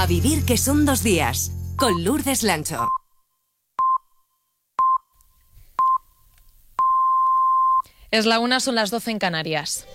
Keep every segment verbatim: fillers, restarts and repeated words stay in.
A vivir que son dos días, con Lourdes Lancho. Es la una, son las doce en Canarias.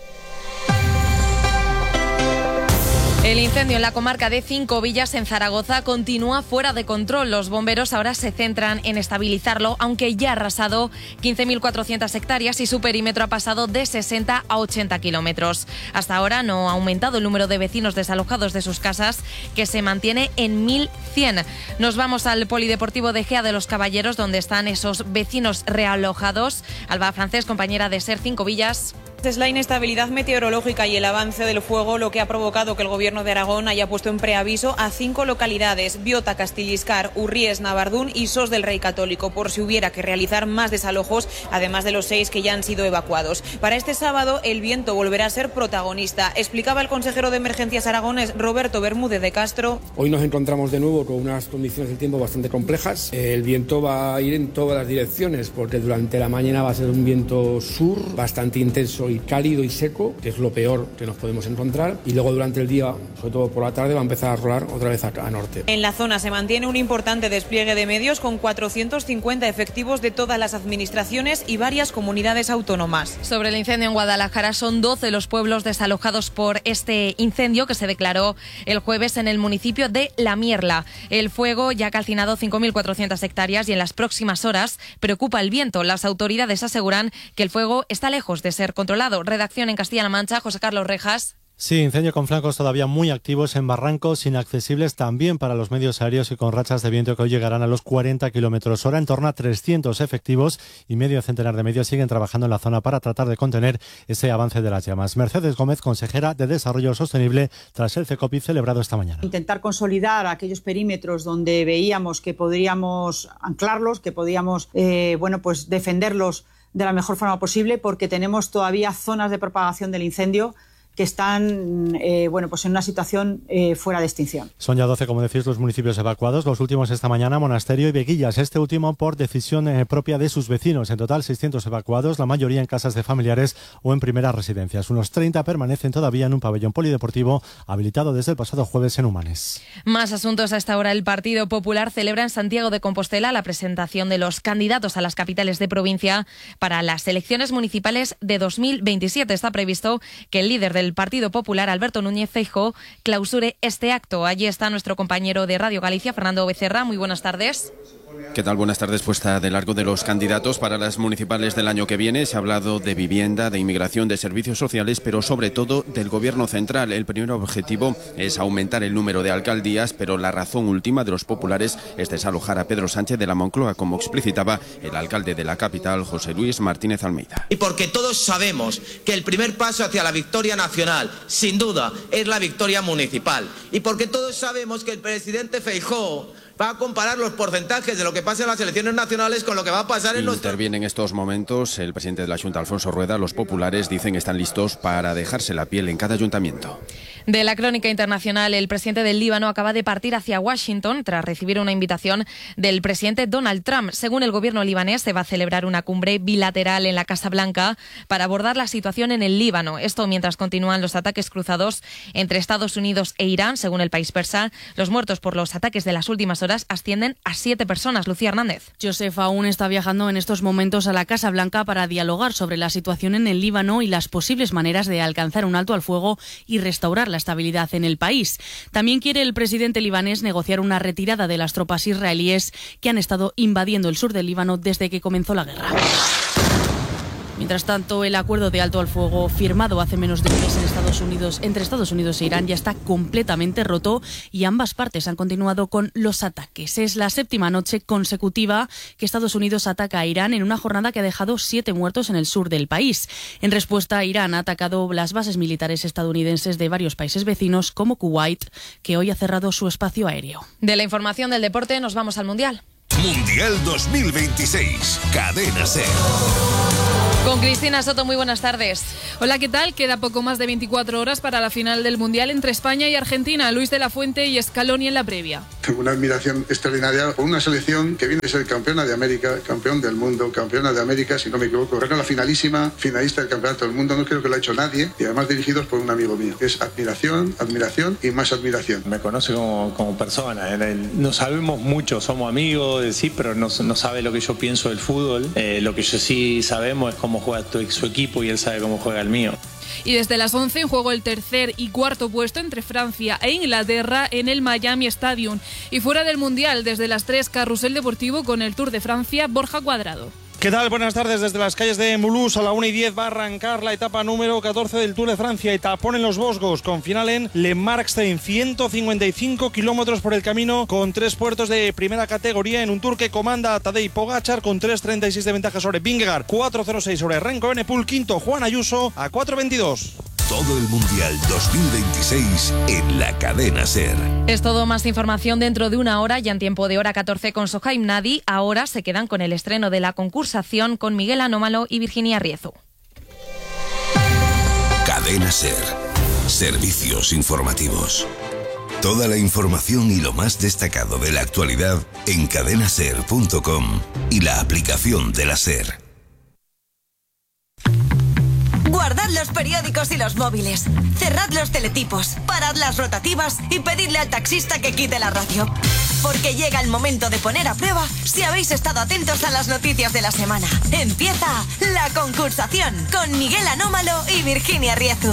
El incendio en la comarca de Cinco Villas, en Zaragoza, continúa fuera de control. Los bomberos ahora se centran en estabilizarlo, aunque ya ha arrasado quince mil cuatrocientas hectáreas y su perímetro ha pasado de sesenta a ochenta kilómetros. Hasta ahora no ha aumentado el número de vecinos desalojados de sus casas, que se mantiene en mil cien. Nos vamos al Polideportivo de Gea de los Caballeros, donde están esos vecinos realojados. Alba Francés, compañera de SER Cinco Villas. Es la inestabilidad meteorológica y el avance del fuego lo que ha provocado que el Gobierno de Aragón haya puesto en preaviso a cinco localidades: Biota, Castilliscar, Urries, Navardún y Sos del Rey Católico, por si hubiera que realizar más desalojos, además de los seis que ya han sido evacuados. Para este sábado el viento volverá a ser protagonista, explicaba el consejero de Emergencias aragonés, Roberto Bermúdez de Castro. Hoy nos encontramos de nuevo con unas condiciones del tiempo bastante complejas. El viento va a ir en todas las direcciones, porque durante la mañana va a ser un viento sur bastante intenso y cálido y seco, que es lo peor que nos podemos encontrar, y luego durante el día, sobre todo por la tarde, va a empezar a rolar otra vez a, a norte. En la zona se mantiene un importante despliegue de medios, con cuatrocientos cincuenta efectivos de todas las administraciones y varias comunidades autónomas. Sobre el incendio en Guadalajara, son doce los pueblos desalojados por este incendio que se declaró el jueves en el municipio de La Mierla. El fuego ya ha calcinado cinco mil cuatrocientas hectáreas y en las próximas horas preocupa el viento. Las autoridades aseguran que el fuego está lejos de ser controlado. Redacción en Castilla-La Mancha, José Carlos Rejas. Sí, incendio con flancos todavía muy activos en barrancos, inaccesibles también para los medios aéreos y con rachas de viento que hoy llegarán a los cuarenta kilómetros hora. En torno a trescientos efectivos y medio centenar de medios siguen trabajando en la zona para tratar de contener ese avance de las llamas. Mercedes Gómez, consejera de Desarrollo Sostenible, tras el CECOPI celebrado esta mañana. Intentar consolidar aquellos perímetros donde veíamos que podríamos anclarlos, que podíamos eh, bueno, pues defenderlos de la mejor forma posible, porque tenemos todavía zonas de propagación del incendio que están eh, bueno, pues en una situación eh, fuera de extinción. Son ya doce, como decís, los municipios evacuados. Los últimos esta mañana, Monasterio y Veguillas. Este último por decisión eh, propia de sus vecinos. En total, seiscientos evacuados, la mayoría en casas de familiares o en primeras residencias. Unos treinta permanecen todavía en un pabellón polideportivo habilitado desde el pasado jueves en Humanes. Más asuntos a esta hora. El Partido Popular celebra en Santiago de Compostela la presentación de los candidatos a las capitales de provincia para las elecciones municipales de dos mil veintisiete. Está previsto que el líder del Partido Popular, Alberto Núñez Feijóo, clausure este acto. Allí está nuestro compañero de Radio Galicia, Fernando Becerra. Muy buenas tardes. ¿Qué tal? Buenas tardes. Puesta de largo de los candidatos para las municipales del año que viene. Se ha hablado de vivienda, de inmigración, de servicios sociales, pero sobre todo del gobierno central. El primer objetivo es aumentar el número de alcaldías, pero la razón última de los populares es desalojar a Pedro Sánchez de la Moncloa, como explicitaba el alcalde de la capital, José Luis Martínez Almeida. Y porque todos sabemos que el primer paso hacia la victoria nacional, sin duda, es la victoria municipal. Y porque todos sabemos que el presidente Feijóo va a comparar los porcentajes de lo que pasa en las elecciones nacionales con lo que va a pasar en los... Interviene en estos momentos el presidente de la Junta, Alfonso Rueda. Los populares dicen que están listos para dejarse la piel en cada ayuntamiento. De la crónica internacional, el presidente del Líbano acaba de partir hacia Washington tras recibir una invitación del presidente Donald Trump. Según el gobierno libanés, se va a celebrar una cumbre bilateral en la Casa Blanca para abordar la situación en el Líbano. Esto mientras continúan los ataques cruzados entre Estados Unidos e Irán. Según el país persa, los muertos por los ataques de las últimas horas ascienden a siete personas. Lucía Hernández. Joseph aún está viajando en estos momentos a la Casa Blanca para dialogar sobre la situación en el Líbano y las posibles maneras de alcanzar un alto al fuego y restaurar la estabilidad en el país. También quiere el presidente libanés negociar una retirada de las tropas israelíes que han estado invadiendo el sur del Líbano desde que comenzó la guerra. Mientras tanto, el acuerdo de alto al fuego firmado hace menos de un mes en Estados Unidos, entre Estados Unidos e Irán ya está completamente roto y ambas partes han continuado con los ataques. Es la séptima noche consecutiva que Estados Unidos ataca a Irán en una jornada que ha dejado siete muertos en el sur del país. En respuesta, Irán ha atacado las bases militares estadounidenses de varios países vecinos como Kuwait, que hoy ha cerrado su espacio aéreo. De la información del deporte nos vamos al Mundial. Mundial dos mil veintiséis, Cadena SER. Con Cristina Soto, muy buenas tardes. Hola, ¿qué tal? Queda poco más de veinticuatro horas para la final del Mundial entre España y Argentina. Luis de la Fuente y Scaloni en la previa. Tengo una admiración extraordinaria por una selección que viene a ser campeona de América, campeón del mundo, campeona de América, si no me equivoco. Era la finalísima, finalista del campeonato del mundo, no creo que lo ha hecho nadie, y además dirigidos por un amigo mío. Es admiración, admiración y más admiración. Me conoce como, como persona, no sabemos mucho, somos amigos, sí, pero no, no sabe lo que yo pienso del fútbol. Eh, lo que yo sí sabemos es cómo juega su equipo y él sabe cómo juega el mío. Y desde las once en juego el tercer y cuarto puesto entre Francia e Inglaterra en el Miami Stadium. Y fuera del Mundial, desde las tres, Carrusel Deportivo con el Tour de Francia, Borja Cuadrado. ¿Qué tal? Buenas tardes. Desde las calles de Mulhouse a la una y diez va a arrancar la etapa número catorce del Tour de Francia. Etapón en los Vosgos, con final en Le Markstein. ciento cincuenta y cinco kilómetros por el camino, con tres puertos de primera categoría, en un Tour que comanda Tadej Pogačar con tres treinta y seis de ventaja sobre Vingegaard, cuatro cero seis sobre Remco Evenepoel, quinto Juan Ayuso a cuatro veintidós. Todo el Mundial dos mil veintiséis en la cadena SER. Es todo, más información dentro de una hora, ya en tiempo de hora catorce con Sohaim Nadi. Ahora se quedan con el estreno de la concursación con Miguel Anómalo y Virginia Riezu. Cadena SER. Servicios informativos. Toda la información y lo más destacado de la actualidad en cadena ser punto com y la aplicación de la SER. Guardad los periódicos y los móviles. Cerrad los teletipos, parad las rotativas y pedidle al taxista que quite la radio. Porque llega el momento de poner a prueba si habéis estado atentos a las noticias de la semana. Empieza la concursación con Miguel Anómalo y Virginia Riezu.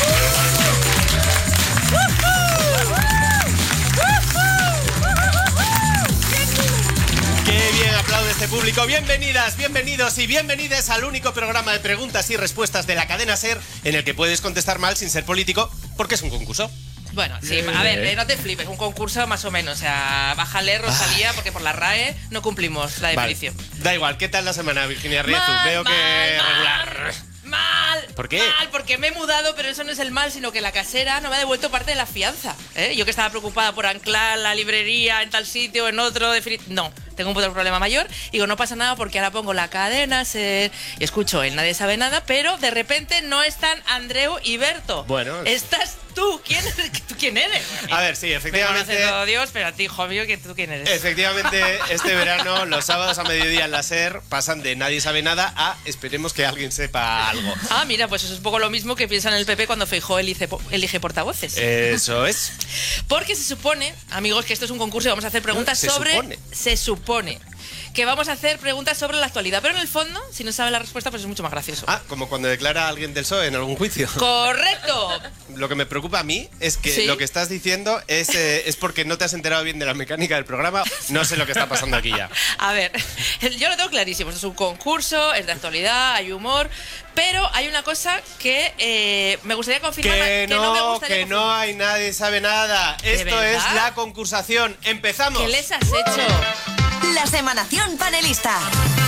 ¡Qué bien aplaude este público! Bienvenidas, bienvenidos y bienvenidas al único programa de preguntas y respuestas de la cadena SER en el que puedes contestar mal sin ser político, porque es un concurso. Bueno, sí, a ver, eh, no te flipes, un concurso más o menos, o sea, bájale, Rosalía, porque por la R A E no cumplimos la definición. Vale. Da igual, ¿qué tal la semana, Virginia Riezu? Mal, Veo mal, que mal. regular. Mal. ¿Por qué? Mal, porque me he mudado, pero eso no es el mal, sino que la casera no me ha devuelto parte de la fianza. ¿eh? Yo que estaba preocupada por anclar la librería en tal sitio o en otro, no, tengo un problema mayor. Y digo, no pasa nada porque ahora pongo la cadena SER y escucho el Nadie Sabe Nada, pero de repente no están Andreu y Berto. Bueno. Estás tú. ¿Quién, ¿Tú quién eres? A ver, sí, efectivamente. Me conoce todo Dios, pero a ti, hijo mío, que ¿tú quién eres? Efectivamente, este verano, los sábados a mediodía en la SER pasan de Nadie Sabe Nada a esperemos que alguien sepa algo. Ah, mira, pues eso es un poco lo mismo que piensan en el P P cuando Feijóo elige, elige portavoces. Eso es. Porque se supone, amigos, que esto es un concurso y vamos a hacer preguntas se sobre... Supone. Se supone. Que vamos a hacer preguntas sobre la actualidad. Pero en el fondo, si no sabe la respuesta, pues es mucho más gracioso. Ah, como cuando declara a alguien del P S O E en algún juicio. ¡Correcto! Lo que me preocupa a mí es que ¿Sí? lo que estás diciendo es, eh, es porque no te has enterado bien de la mecánica del programa. No sé lo que está pasando aquí ya. A ver, yo lo tengo clarísimo. Esto es un concurso, es de actualidad, hay humor. Pero hay una cosa que eh, me gustaría confirmar. Que, que no, no me gustaría que confirmar. no hay Nadie Sabe Nada. Esto verdad? es la concursación. ¡Empezamos! ¿Qué les has hecho? La semanación panelista.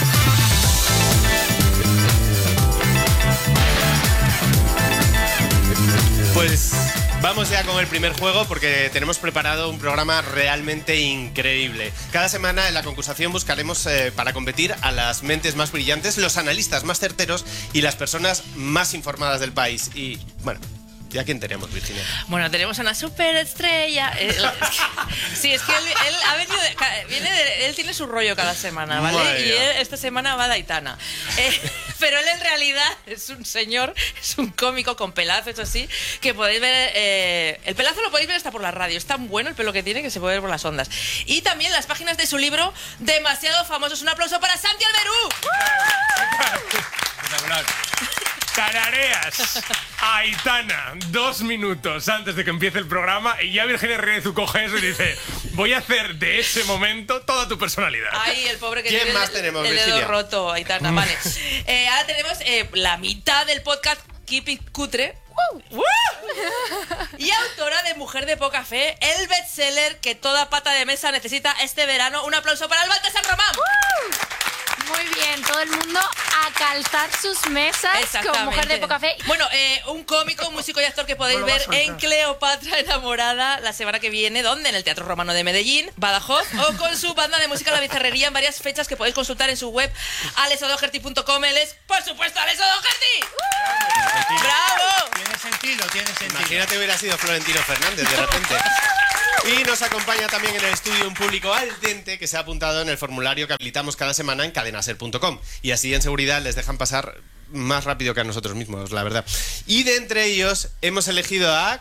Pues vamos ya con el primer juego porque tenemos preparado un programa realmente increíble. Cada semana en la concursación buscaremos eh, para competir a las mentes más brillantes, los analistas más certeros y las personas más informadas del país. Y bueno, ¿ya quién tenemos, Virginia? Bueno, tenemos a una superestrella. Eh, sí, es que él, él ha venido de, viene de, él tiene su rollo cada semana, ¿vale? Madre y él, esta semana va de Aitana. Eh, pero él en realidad es un señor, es un cómico con pelazo, eso sí, que podéis ver. Eh, el pelazo lo podéis ver hasta por la radio. Es tan bueno el pelo que tiene que se puede ver por las ondas. Y también las páginas de su libro, Demasiado Famosos. Un aplauso para Santi Alberú. Espectacular. Tarareas Aitana dos minutos antes de que empiece el programa y ya Virginia Riezu coge eso y dice: voy a hacer de ese momento toda tu personalidad. Ay, el pobre que ¿Quién tiene más el, tenemos, el dedo Virginia? roto, Aitana, vale. Eh, ahora tenemos eh, la mitad del podcast Keep It Cutre. ¡Uh! Y autora de Mujer de Poca Fe, el bestseller que toda pata de mesa necesita este verano. Un aplauso para Alba San Román. Muy bien, todo el mundo a calzar sus mesas con Mujer de Poca Fe. Bueno, eh, un cómico, un músico y actor que podéis ver en Cleopatra Enamorada la semana que viene. ¿Dónde? En el Teatro Romano de Medellín, Badajoz, o con su banda de música La Bizarrería en varias fechas que podéis consultar en su web alex doherty punto com. Él es, por supuesto, Alex Doherty. ¡Bravo! Tiene sentido, tiene sentido. Imagínate hubiera sido Florentino Fernández de repente. Y nos acompaña también en el estudio un público al dente que se ha apuntado en el formulario que habilitamos cada semana en cadena ser punto com. Y así en seguridad les dejan pasar más rápido que a nosotros mismos, la verdad. Y de entre ellos hemos elegido a...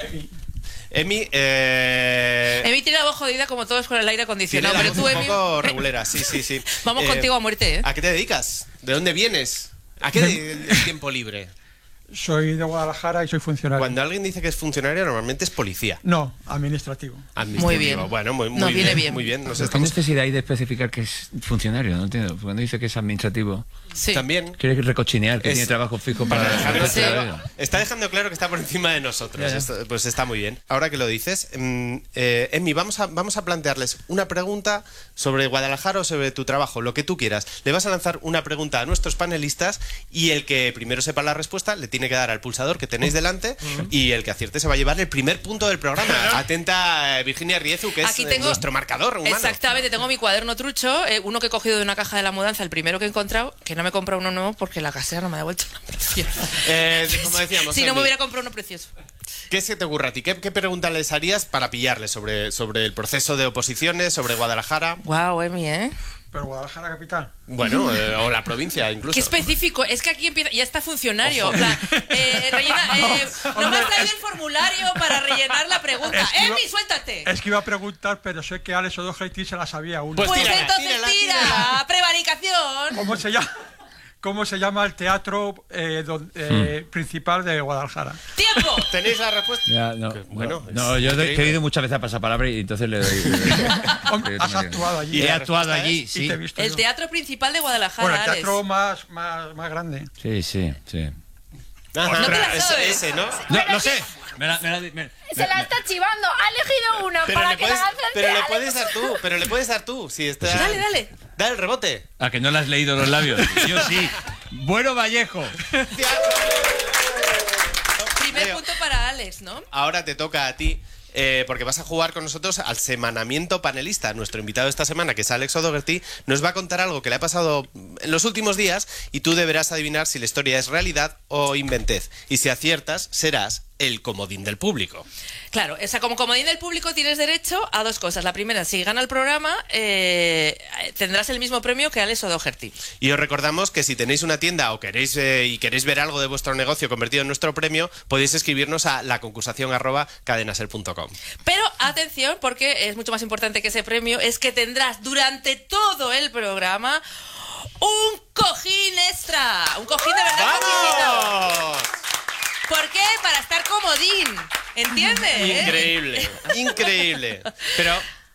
Emi, eh... Emi tiene la voz jodida como todos con el aire acondicionado. Tiene la pero voz tú, un Emi... poco regulera, sí, sí, sí. Vamos Eh, contigo a muerte, ¿eh? ¿A qué te dedicas? ¿De dónde vienes? ¿A qué de- el tiempo libre? Soy de Guadalajara y soy funcionario. Cuando alguien dice que es funcionario, normalmente es policía. No, administrativo. Administrativo. Muy bien. Bueno, muy, muy Nos viene bien, bien. muy bien. Nos ¿Qué estamos... necesidad hay de especificar que es funcionario? No entiendo. Cuando dice que es administrativo, Sí. También quiere recochinear que Es- tiene trabajo fijo para... para dejarlo para- claro. Está dejando claro que está por encima de nosotros. Ya, ya. Esto, pues está muy bien. Ahora que lo dices, mm, eh, Emi, vamos a, vamos a plantearles una pregunta sobre Guadalajara o sobre tu trabajo, lo que tú quieras. Le vas a lanzar una pregunta a nuestros panelistas y el que primero sepa la respuesta le tiene que dar al pulsador que tenéis delante y el que acierte se va a llevar el primer punto del programa. Atenta, eh, Virginia Riezu, que Aquí es tengo- eh, nuestro marcador humano. Exactamente, tengo mi cuaderno trucho, eh, uno que he cogido de una caja de la mudanza, el primero que he encontrado, que no me he comprado uno nuevo porque la casera no me ha devuelto uno precioso. Eh, como decíamos, Si no Emi, me hubiera comprado uno precioso. ¿qué se te ocurre a ti? ¿Qué, qué pregunta les harías para pillarles sobre, sobre el proceso de oposiciones, sobre Guadalajara? Wow, Emi, ¿eh? Pero Guadalajara capital. Bueno, eh, o la provincia incluso. Qué específico, es que aquí empieza, ya está funcionario. En plan, eh, rellena, eh, no me has traído el formulario para rellenar la pregunta. Es que iba- ¡Emi, suéltate! Es que iba a preguntar, pero sé que Alex O'Doherty se la sabía aún. Pues, entonces tira, prevaricación. ¿Cómo se llama? ¿Cómo se llama el teatro eh, don- eh, principal de Guadalajara? ¡Tiempo! ¿Tenéis la respuesta? Ya, no, bueno, no, no, es yo he increíble. querido muchas veces a pasapalabra y entonces le doy... le doy- Hombre, has actuado allí. He actuado allí, Y sí. te he visto El yo. teatro principal de Guadalajara, Bueno, el Alex. teatro más, más, más grande. Sí, sí, sí. Ajá, No te la ese, sabes. ese, ¿no? No, lo sé. Me la- me la- me- Se la está chivando. Ha elegido una Pero, para le que puedes, la lance pero le Alex. puedes dar tú, pero le puedes dar tú. Si está... Dale, dale. Da el rebote. ¿A que no le has leído los labios? Yo sí. Bueno, Vallejo. Primer Leo. punto para Alex, ¿no? Ahora te toca a ti, eh, porque vas a jugar con nosotros al semanamiento panelista. Nuestro invitado esta semana, que es Alex O'Doherty, nos va a contar algo que le ha pasado en los últimos días y tú deberás adivinar si la historia es realidad o inventez. Y si aciertas, serás el comodín del público. Claro, o sea, como comodín del público tienes derecho a dos cosas. La primera, si gana el programa, eh, tendrás el mismo premio que Alex O'Doherty. Y os recordamos que si tenéis una tienda o queréis eh, y queréis ver algo de vuestro negocio convertido en nuestro premio, podéis escribirnos a la concursación arroba cadenaser punto com. Pero atención, porque es mucho más importante que ese premio, es que tendrás durante todo el programa un cojín extra. Un cojín de verdad exquisito. ¡Vamos! ¿Por qué? Para estar comodín. ¿Entiendes? Increíble, increíble. Pero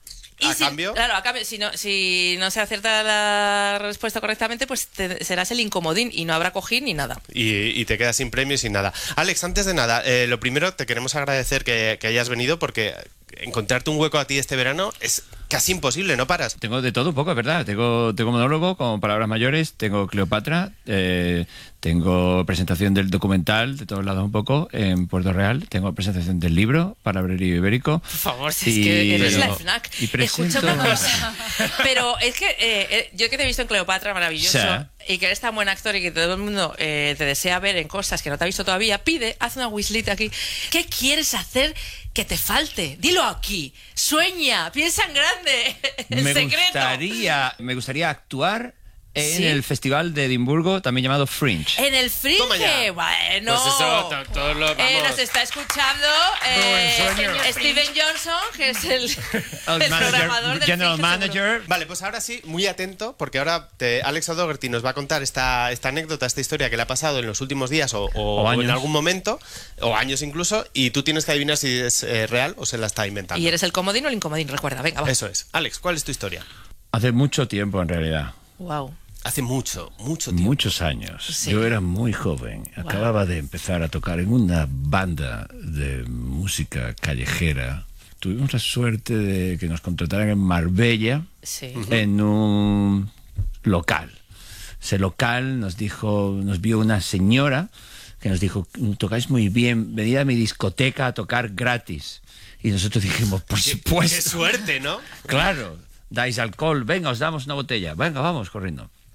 Y a si, cambio... Claro, a cambio, si no, si no se acierta la respuesta correctamente, pues te- serás el incomodín y no habrá cojín ni nada. Y, y te quedas sin premio y sin nada. Alex, antes de nada, eh, lo primero te queremos agradecer que, que hayas venido porque encontrarte un hueco a ti este verano es casi imposible, no paras. Tengo de todo un poco, es verdad. Tengo, tengo monólogo con palabras mayores, tengo Cleopatra, eh, tengo presentación del documental de todos lados un poco en Puerto Real, tengo presentación del libro Palabrerío Ibérico. Por favor, si es que eres la FNAC. Y presento... Escucha una cosa. Pero es que eh, eh, yo que te he visto en Cleopatra, maravilloso, Sí. y que eres tan buen actor y que todo el mundo eh, te desea ver en cosas que no te ha visto todavía, pide, haz una wishlist aquí. ¿Qué quieres hacer que te falte? Dilo aquí. Sueña, piensa en grande. El me secreto. gustaría, me gustaría actuar en ¿Sí? el Festival de Edimburgo, también llamado Fringe. En el Fringe, Toma ya. bueno. Pues eso, to- todos los- Eh, vamos. nos está escuchando eh, sueño. Steven Johnson, que es el, El el programador del general Fringe, manager. Vale, pues ahora sí, muy atento, porque ahora te, Alex O'Doherty nos va a contar esta, esta anécdota, esta historia que le ha pasado en los últimos días o, o- O o en años. algún momento, o años incluso, y tú tienes que adivinar si es eh, real o se la está inventando. Y eres el comodín o el incomodín, recuerda, venga, va. Eso es. Alex, ¿cuál es tu historia? Hace mucho tiempo, en realidad. Wow. Hace mucho, mucho tiempo. Muchos años. Sí. Yo era muy joven. Acababa de empezar a tocar en una banda de música callejera. Tuvimos la suerte de que nos contrataran en Marbella, Sí. en un local. Ese local nos dijo, nos vio una señora que nos dijo, tocáis muy bien, venid a mi discoteca a tocar gratis. Y nosotros dijimos, por supuesto. Qué suerte, ¿no? Claro, dais alcohol, venga, os damos una botella, venga, vamos, corriendo.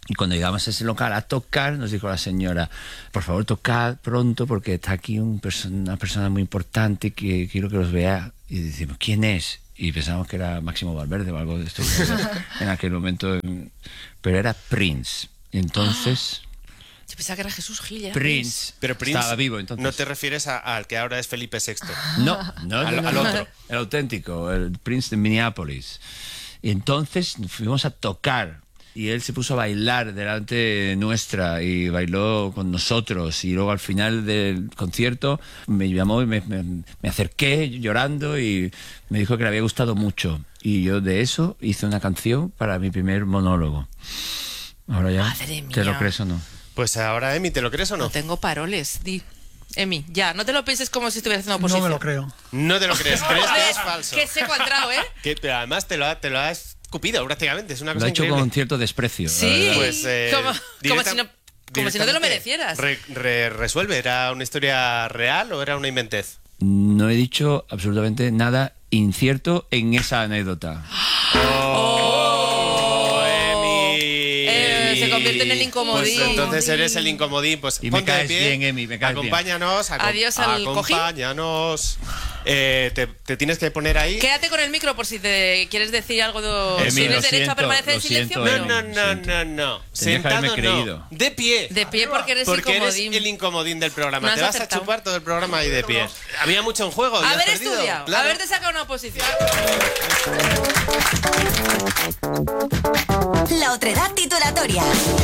Y cuando llegamos a ese local a tocar, nos dijo la señora, por favor, tocad pronto porque está aquí un perso- una persona muy importante que quiero que los vea. Y decimos, ¿quién es? Y pensamos que era Máximo Valverde o algo de esto en aquel momento. Pero era Prince. Y entonces... Yo pensaba que era Jesús Gil. ¿eh? Prince. Pero Prince estaba vivo entonces. No te refieres a- al que ahora es Felipe sexto. No, no, al, no, no, al no. otro. El auténtico, el Prince de Minneapolis. Y entonces fuimos a tocar. Y él se puso a bailar delante nuestra y bailó con nosotros. Y luego al final del concierto me llamó y me, me, me acerqué llorando y me dijo que le había gustado mucho. Y yo de eso hice una canción para mi primer monólogo. Ahora ya, Madre mía. ¿te lo crees o no? Pues ahora, Emi, ¿te lo crees o no? No tengo paroles, di. Emi, ya, no te lo pienses como si estuvieras haciendo No oposición. me lo creo. No te lo crees, crees que es falso. Qué seco ha entrado, ¿eh? Que, pero además te lo, ha, te lo has escupido prácticamente, es una Lo cosa ha hecho increíble. con cierto desprecio. la Sí, verdad. Pues, eh, como, como, directa- si no, como si no te lo directamente, merecieras. Re- re- resuelve, ¿era una historia real o era una inventez? No he dicho absolutamente nada incierto en esa anécdota. ¡Oh, Emi! Eh, se convierte en el incomodín. Pues entonces eres el incomodín. Pues Y me ponte de caes pie, bien, Emi, me caes bien. acompáñanos, acom- Adiós al cojín. acompáñanos. Eh, te, te tienes que poner ahí. Quédate con el micro por si te quieres decir algo de... Emi, ¿Tienes lo derecho siento, a permanecer en lo silencio? siento, No, Emi. no, no, no, no. Tenía que haberme Sentado creído. no. De pie. De pie porque eres Porque eres incomodín. el incomodín del programa. No has Te vas acertado. a chupar todo el programa ahí de pie. Había mucho en juego. y has Haber perdido. estudiado, Claro. haberte sacado una oposición. La otredad titulatoria.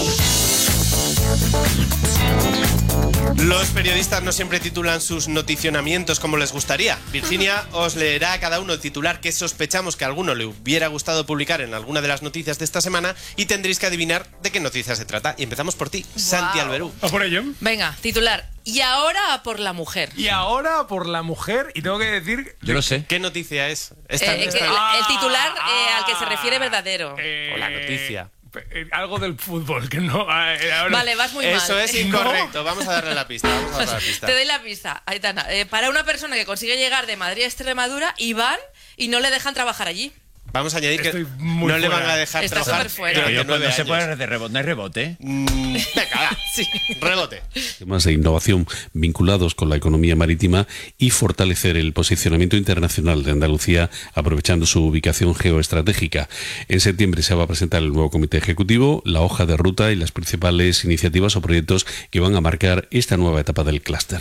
Los periodistas no siempre titulan sus noticionamientos como les gustaría. Virginia os leerá a cada uno el titular que sospechamos que a alguno le hubiera gustado publicar en alguna de las noticias de esta semana y tendréis que adivinar de qué noticia se trata. Y empezamos por ti, Santi Alberú. ¿A por ello? Venga, titular. Y ahora a por la mujer. Y ahora por la mujer, y tengo que decir... Yo lo sé. ¿Qué noticia es? Eh, Esta, eh, esta- que- el, el titular eh, al que se refiere verdadero. eh, o la noticia. eh, algo del fútbol, que no... eh, ahora- Vale, vas muy mal. Eso es incorrecto. Vamos a darle la pista. Vamos a darle la pista. Te doy la pista, Aitana. Eh, para una persona que consigue llegar de Madrid a Extremadura y van y no le dejan trabajar allí. Vamos a añadir que Estoy muy no le van fuera. a dejar Está trabajar súper fuera. durante Pero yo, nueve no se años. puede de rebote, no hay rebote. Mm, venga, va. Sí. Rebote. Temas de innovación vinculados con la economía marítima y fortalecer el posicionamiento internacional de Andalucía aprovechando su ubicación geoestratégica. En septiembre se va a presentar el nuevo comité ejecutivo, la hoja de ruta y las principales iniciativas o proyectos que van a marcar esta nueva etapa del clúster.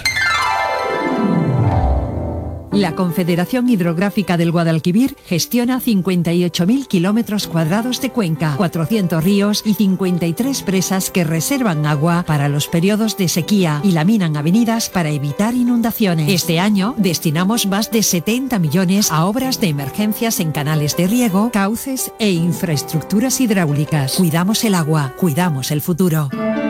La Confederación Hidrográfica del Guadalquivir gestiona cincuenta y ocho mil kilómetros cuadrados de cuenca, cuatrocientos ríos y cincuenta y tres presas que reservan agua para los periodos de sequía y laminan avenidas para evitar inundaciones. Este año destinamos más de setenta millones a obras de emergencias en canales de riego, cauces e infraestructuras hidráulicas. Cuidamos el agua, cuidamos el futuro.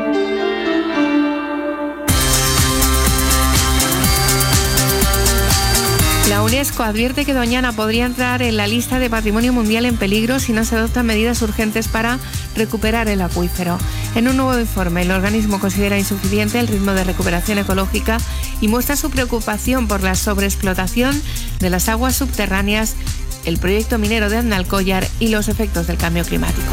La UNESCO advierte que Doñana podría entrar en la lista de Patrimonio Mundial en peligro si no se adoptan medidas urgentes para recuperar el acuífero. En un nuevo informe, el organismo considera insuficiente el ritmo de recuperación ecológica y muestra su preocupación por la sobreexplotación de las aguas subterráneas, el proyecto minero de Andalcóllar y los efectos del cambio climático.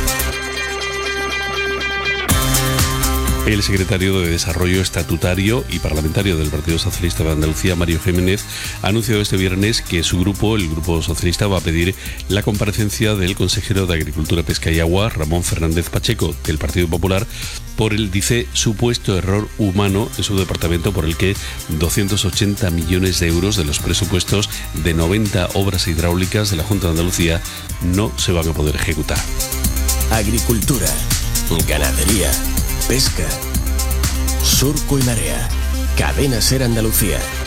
El secretario de Desarrollo Estatutario y Parlamentario del Partido Socialista de Andalucía, Mario Jiménez, ha anunciado este viernes que su grupo, el Grupo Socialista, va a pedir la comparecencia del consejero de Agricultura, Pesca y Agua, Ramón Fernández Pacheco, del Partido Popular, por el, dice, supuesto error humano en su departamento por el que doscientos ochenta millones de euros de los presupuestos de noventa obras hidráulicas de la Junta de Andalucía no se van a poder ejecutar. Agricultura, ganadería, pesca, surco y marea. Cadena Ser Andalucía.